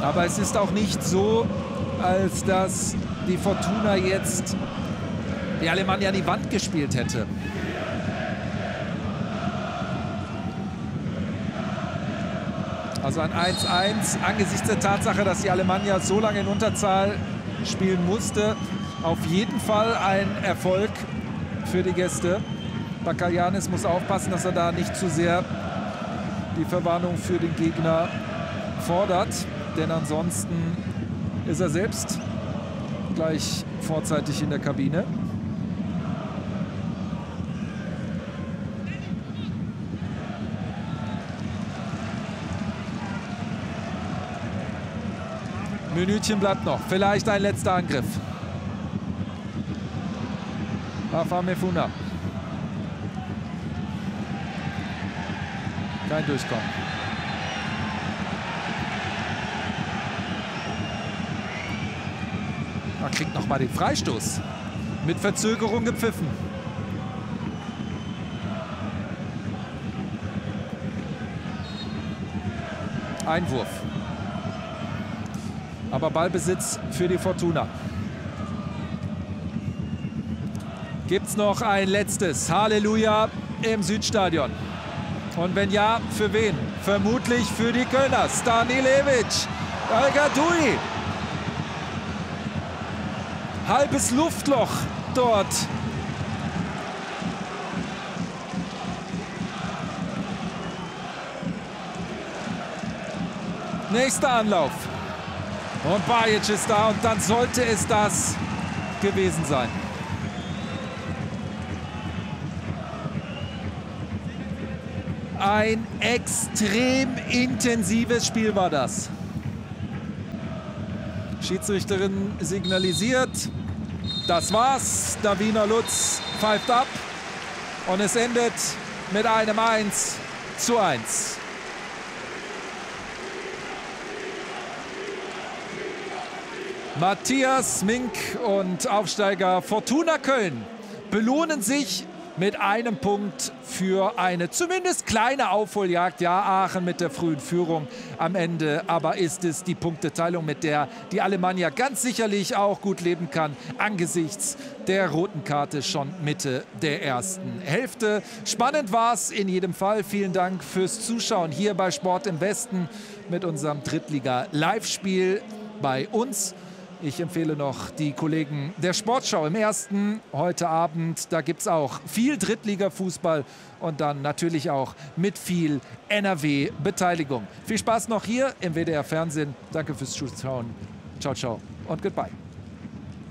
Aber es ist auch nicht so, als dass die Fortuna jetzt die Alemannia an die Wand gespielt hätte. Also ein 1:1 angesichts der Tatsache, dass die Alemannia so lange in Unterzahl spielen musste. Auf jeden Fall ein Erfolg für die Gäste. Bakaljanis muss aufpassen, dass er da nicht zu sehr die Verwarnung für den Gegner fordert. Denn ansonsten ist er selbst gleich vorzeitig in der Kabine. Minütchen bleibt noch. Vielleicht ein letzter Angriff. Rafa Mefuna. Kein Durchkommen. Er kriegt noch mal den Freistoß. Mit Verzögerung gepfiffen. Einwurf. Aber Ballbesitz für die Fortuna. Gibt es noch ein letztes Halleluja im Südstadion? Und wenn ja, für wen? Vermutlich für die Kölner. Stanilevic, El Gadoui. Halbes Luftloch dort. Nächster Anlauf. Und Bajic ist da und dann sollte es das gewesen sein. Ein extrem intensives Spiel war das. Schiedsrichterin signalisiert, das war's. Davina Lutz pfeift ab und es endet mit einem 1:1. Matthias Mink und Aufsteiger Fortuna Köln belohnen sich mit einem Punkt für eine zumindest kleine Aufholjagd. Ja, Aachen mit der frühen Führung am Ende. Aber ist es die Punkteteilung, mit der die Alemannia ganz sicherlich auch gut leben kann, angesichts der roten Karte schon Mitte der ersten Hälfte. Spannend war es in jedem Fall. Vielen Dank fürs Zuschauen hier bei Sport im Westen mit unserem Drittliga-Live-Spiel bei uns. Ich empfehle noch die Kollegen der Sportschau im Ersten heute Abend. Da gibt es auch viel Drittliga-Fußball und dann natürlich auch mit viel NRW-Beteiligung. Viel Spaß noch hier im WDR Fernsehen. Danke fürs Zuschauen. Ciao, ciao und goodbye.